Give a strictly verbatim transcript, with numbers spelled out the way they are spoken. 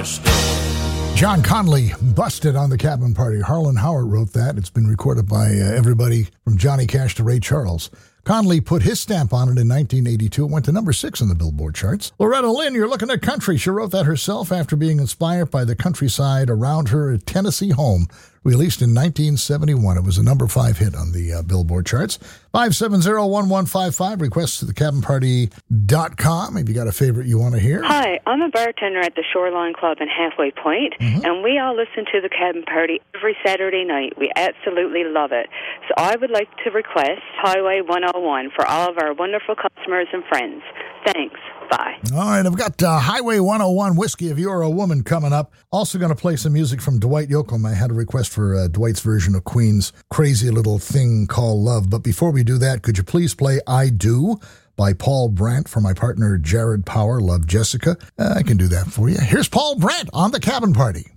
stone. John Conley, Busted on the Cabin Party. Harlan Howard wrote that. It's been recorded by uh, everybody from Johnny Cash to Ray Charles. Conley put his stamp on it in nineteen eighty-two. It went to number six on the Billboard charts. Loretta Lynn, You're Looking at Country. She wrote that herself after being inspired by the countryside around her Tennessee home. Released in nineteen seventy-one. It was a number five hit on the uh, Billboard charts. five seven zero, one one five five. Requests to the cabin party dot com. If you got a favorite you want to hear. Hi, I'm a bartender at the Shoreline Club in Halfway Point, mm-hmm. and we all listen to the Cabin Party every Saturday night. We absolutely love it. So I would like to request Highway one oh one for all of our wonderful customers and friends. Thanks. Bye. All right, I've got uh, Highway one oh one, Whiskey If You're a Woman, coming up. Also going to play some music from Dwight Yoakam. I had a request for uh, Dwight's version of Queen's Crazy Little Thing Called Love. But before we do that, could you please play I Do by Paul Brandt for my partner Jared Power, Love Jessica? Uh, I can do that for you. Here's Paul Brandt on the Cabin Party.